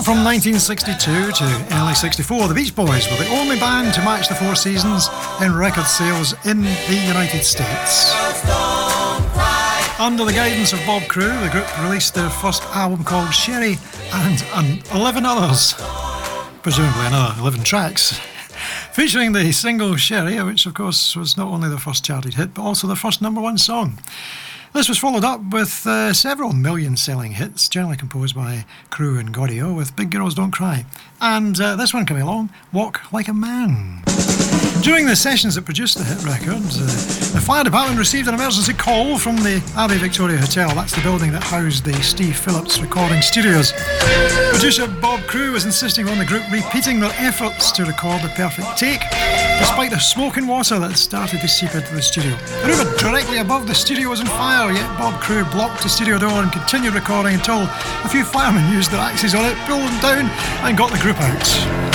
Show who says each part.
Speaker 1: from 1962 to early 64, the Beach Boys were the only band to match the Four Seasons in record sales in the United States. Under the guidance of Bob Crew, the group released their first album called Sherry and 11 others, presumably another 11 tracks, featuring the single Sherry, which of course was not only their first charted hit but also their first number one song. This was followed up with several million-selling hits, generally composed by Crew and Gaudio, with Big Girls Don't Cry. And this one coming along, Walk Like a Man. During the sessions that produced the hit record, the fire department received an emergency call from the Abbey Victoria Hotel. That's the building that housed the Steve Phillips recording studios. Producer Bob Crew was insisting on the group repeating their efforts to record the perfect take, despite the smoke and water that started to seep into the studio. The room directly above the studio was on fire, yet Bob Crew blocked the studio door and continued recording until a few firemen used their axes on it, pulled them down and got the group out.